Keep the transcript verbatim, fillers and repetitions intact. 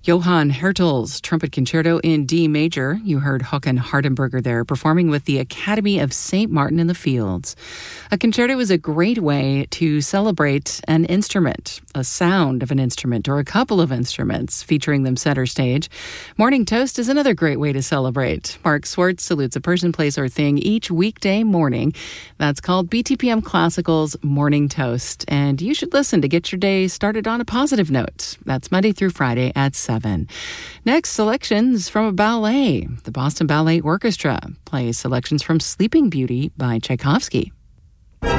Johann Hertel's Trumpet Concerto in D major. You heard Håkan Hardenberger there performing with the Academy of Saint Martin in the Fields. A concerto is a great way to celebrate an instrument, a sound of an instrument, or a couple of instruments, featuring them center stage. Morning Toast is another great way to celebrate. Mark Swartz salutes a person, place, or thing each weekday morning. That's called B T P M Classical's Morning Toast. And you should listen to get your day started on a positive note. That's Monday through Friday at seven. Next, selections from a ballet. The Boston Ballet Orchestra plays selections from Sleeping Beauty by Tchaikovsky.